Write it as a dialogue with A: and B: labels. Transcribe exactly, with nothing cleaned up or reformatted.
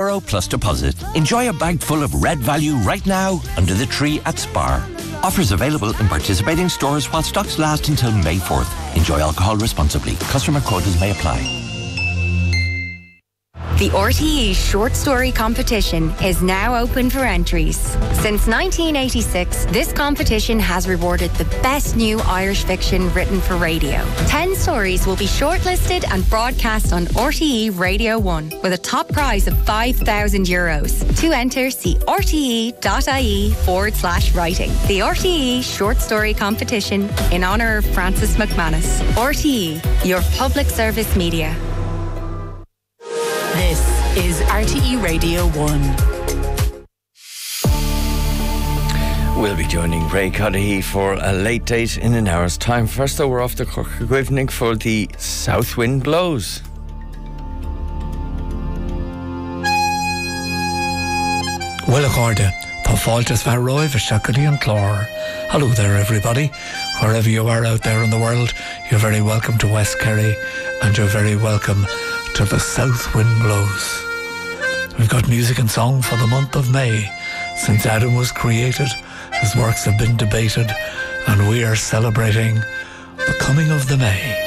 A: euro plus deposit. Enjoy a bag full of red value right now under the tree at Spar. Offers available in participating stores while stocks last until May fourth. Enjoy alcohol responsibly. Customer quotas may apply.
B: The R T E Short Story Competition is now open for entries. Since nineteen eighty-six, this competition has rewarded the best new Irish fiction written for radio. Ten stories will be shortlisted and broadcast on R T E Radio one with a top prize of five thousand euros. To enter, see rte.ie forward slash writing. The R T E Short Story Competition in honour of Francis McManus. R T E, your public service media.
C: This is R T E Radio one.
D: We'll be joining Ray Cuddihy for a late date in an hour's time. First, though, we're off to Cork for the South Wind Blows.
E: Well, Accorda, Pafaltas Van Roy, Vashakadi and Clor. Hello there, everybody. Wherever you are out there in the world, you're very welcome to West Kerry, and you're very welcome to the South Wind Blows. We've got music and song for the month of May. Since Adam was created, his works have been debated, and we are celebrating the coming of the May.